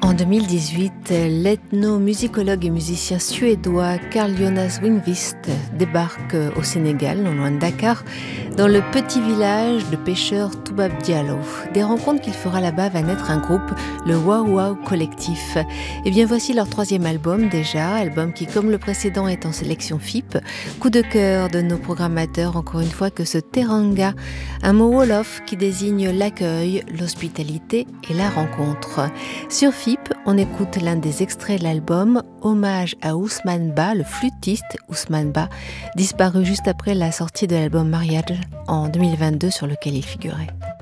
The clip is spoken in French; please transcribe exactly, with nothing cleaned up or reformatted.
En deux mille dix-huit, l'ethnomusicologue et musicien suédois Carl Jonas Winqvist débarque au Sénégal, non loin de Dakar, dans le petit village de pêcheurs Toubab Diallo. Des rencontres qu'il fera là-bas va naître un groupe, le Wow Wow Collectif. Et bien voici leur troisième album déjà, album qui comme le précédent est en sélection F I P. Coup de cœur de nos programmateurs, encore une fois, que ce teranga, un mot wolof qui désigne l'accueil, l'hospitalité et la rencontre. Sur F I P, on écoute l'un des extraits de l'album, hommage à Ousmane Ba, le flûtiste Ousmane Ba, disparu juste après la sortie de l'album Mariage en deux mille vingt-deux sur lequel il figurait.